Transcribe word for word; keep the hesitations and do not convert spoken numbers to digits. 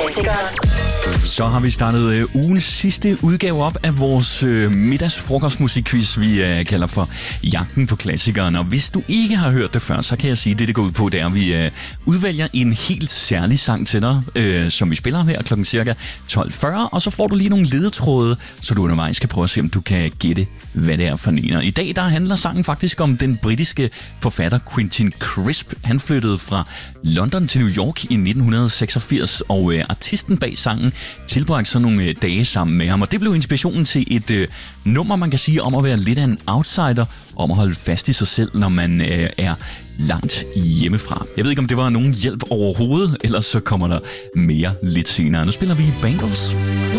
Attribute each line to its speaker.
Speaker 1: Klassikeren.
Speaker 2: Så har vi startet øh, ugens sidste udgave op af vores øh, middagsfrokostmusikquiz, vi øh, kalder for Jagten på Klassikeren. Og hvis du ikke har hørt det før, så kan jeg sige, at det, det går ud på, det er, at vi øh, udvælger en helt særlig sang til dig, øh, som vi spiller her klokken cirka tolv fyrre, og så får du lige nogle ledetråde, så du undervejs skal prøve at se, om du kan gætte, hvad det er for en. Og i dag, der handler sangen faktisk om den britiske forfatter Quentin Crisp. Han flyttede fra London til New York i nitten seksogfirs, og øh, artisten bag sangen tilbragte så nogle øh, dage sammen med ham, og det blev inspirationen til et øh, nummer, man kan sige, om at være lidt af en outsider, om at holde fast i sig selv, når man øh, er langt hjemmefra. Jeg ved ikke, om det var nogen hjælp overhovedet, ellers så kommer der mere lidt senere. Nu spiller vi Bangles.